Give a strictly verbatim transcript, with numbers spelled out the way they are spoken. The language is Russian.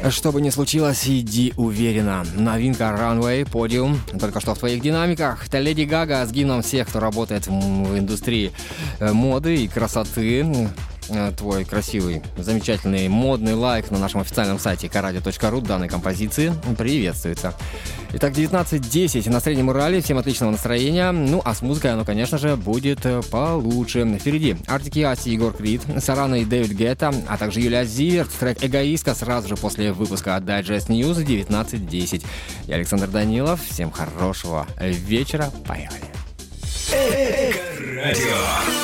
Что бы ни случилось, иди уверенно. Новинка Runway, подиум, только что в твоих динамиках. Это Леди Гага с гимном всех, кто работает в индустрии моды и красоты. Твой красивый, замечательный модный лайк на нашем официальном сайте каради точка ру данной композиции приветствуется. Итак, девятнадцать десять на Среднем Урале. Всем отличного настроения. Ну, а с музыкой оно, конечно же, будет получше. Впереди Артик и Асти, Егор Крид, Сарана и Дэвид Гетта, а также Юлия Зиверт, трек «Эгоистка» сразу же после выпуска Digest News девятнадцать десять. Я Александр Данилов. Всем хорошего вечера. Поехали. Эко-радио.